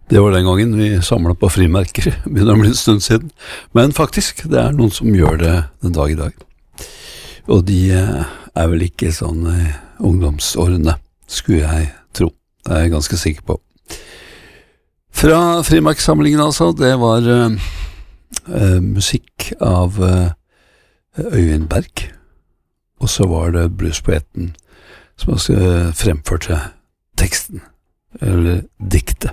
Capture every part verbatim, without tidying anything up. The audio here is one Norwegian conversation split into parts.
Det var den gangen vi samlet på frimerker, begynner å bli en stund siden. Men faktisk, det er noen som gjør det den dag i dag. Og de er vel ikke sånn i ungdomsårene, skulle jeg tro. Det er jeg ganske sikker på. Fra frimerksamlingen altså, det var uh, uh, musikk av uh, Øyvind Berg, og så var det bluespoeten som uh, fremførte teksten, eller diktet.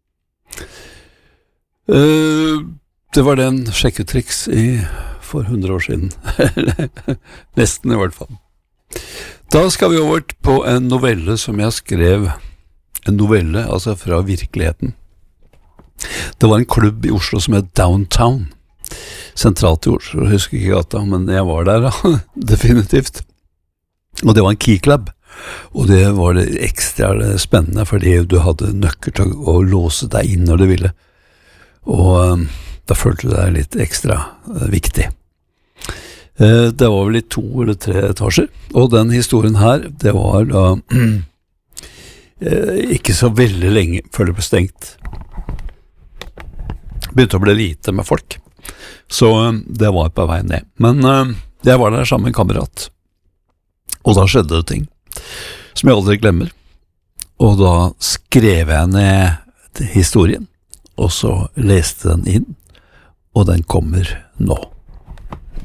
Uh, det var den sjekketriks i for hundre år siden. Nesten i hvert fall. Da skal vi over på en novelle som jeg skrev, en novelle altså fra virkeligheten. Det var en klubb i Oslo som het Downtown, sentralt i Oslo, jeg husker ikke gata, men jeg var der da, definitivt. Og det var en key club. Og det var det ekstra spennende, fordi du hadde nøkker til å låse deg inn når du ville. Og um, da følte du deg litt ekstra uh, viktig. Uh, det var vel i to eller tre etasjer, og den historien her, det var da uh, ikke så veldig lenge før det ble stengt. Begynte å bli lite med folk, så uh, det var på vei ned. Men uh, jeg var der sammen med en kamerat, og da skjedde det ting som jeg aldri glemmer. Og da skrev jeg ned historien, og så leste den inn, og den kommer nå.